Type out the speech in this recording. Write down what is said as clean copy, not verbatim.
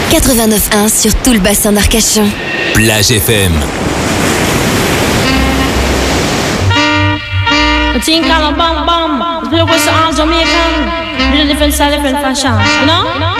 89.1 sur tout le bassin d'Arcachon. Plage FM. Think bam bam, play with the arms Jamaican, different style, different fashion, you know?